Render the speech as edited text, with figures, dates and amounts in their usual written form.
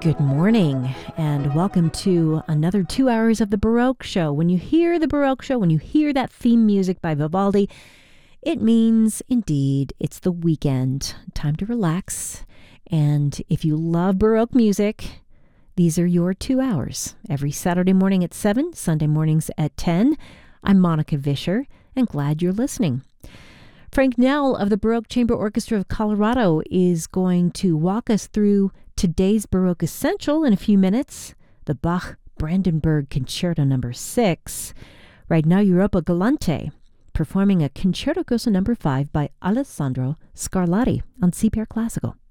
Good morning, and welcome to another 2 hours of the Baroque Show. When you hear the Baroque Show, when you hear that theme music by Vivaldi, it means, indeed, it's the weekend. Time to relax. And if you love Baroque music, these are your 2 hours. Every Saturday morning at 7, Sunday mornings at 10. I'm Monica Vischer, and glad you're listening. Frank Nell of the Baroque Chamber Orchestra of Colorado is going to walk us through today's Baroque Essential in a few minutes, the Bach Brandenburg Concerto No. 6. Right now, Europa Galante, performing a Concerto Grosso No. 5 by Alessandro Scarlatti on CPR Classical.